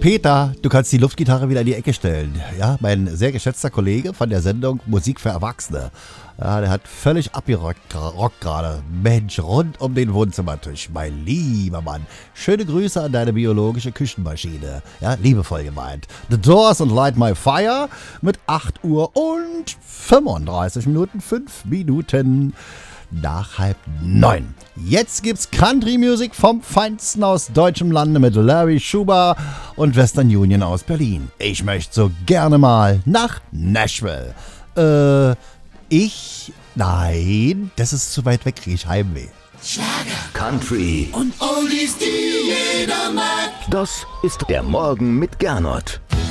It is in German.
Peter, du kannst die Luftgitarre wieder in die Ecke stellen. Ja, mein sehr geschätzter Kollege von der Sendung Musik für Erwachsene. Ja, der hat völlig abgerockt gerade. Mensch, rund um den Wohnzimmertisch. Mein lieber Mann. Schöne Grüße an deine biologische Küchenmaschine. Ja, liebevoll gemeint. The Doors und Light My Fire mit 8 Uhr und 35 Minuten, 5 Minuten nach 8:30. Jetzt gibt's Country Music vom Feinsten aus deutschem Lande mit Larry Schuber und Western Union aus Berlin. Ich möchte so gerne mal nach Nashville. Nein, das ist zu weit weg, kriege ich Heimweh. Schlager, Country und Oldies, die jeder mag. Das ist der Morgen mit Gernot.